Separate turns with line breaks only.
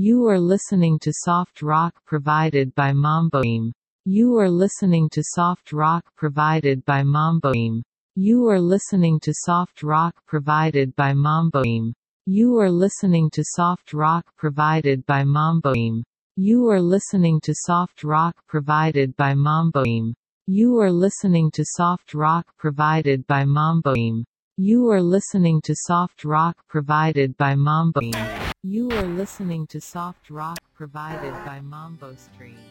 You are listening to soft rock provided by Mamboim. You are listening to soft rock provided by Mamboim. You are listening to soft rock provided by Mamboim. You are listening to soft rock provided by Mamboim. You are listening to soft rock provided by Mamboim. You are listening to soft rock provided by Mamboim. You are listening to soft rock provided by Mamboim. You are listening to soft rock provided by Mambo Stream.